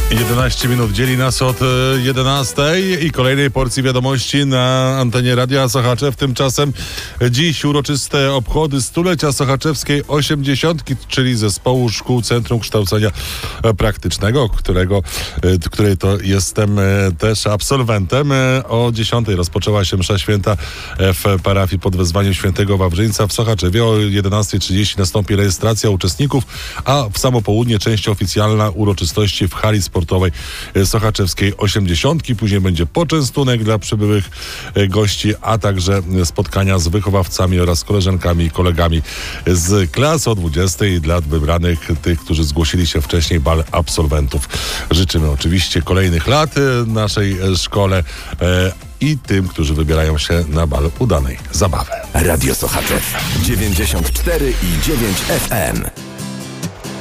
11 minut dzieli nas od 11 i kolejnej porcji wiadomości na antenie Radia Sochaczew. Tymczasem dziś uroczyste obchody stulecia sochaczewskiej 80, czyli Zespołu Szkół Centrum Kształcenia Praktycznego, której to jestem też absolwentem. O 10 rozpoczęła się msza święta w parafii pod wezwaniem świętego Wawrzyńca w Sochaczewie. O 11:30 nastąpi rejestracja uczestników, a w samo południe część oficjalna uroczystości w hali sportowej sochaczewskiej 80. Później będzie poczęstunek dla przybyłych gości, a także spotkania z wychowawcami oraz koleżankami i kolegami z klas o 20 dla wybranych tych, którzy zgłosili się wcześniej, bal absolwentów. Życzymy oczywiście kolejnych lat naszej szkole i tym, którzy wybierają się na bal, udanej zabawy. Radio Sochaczew 94,9 FM.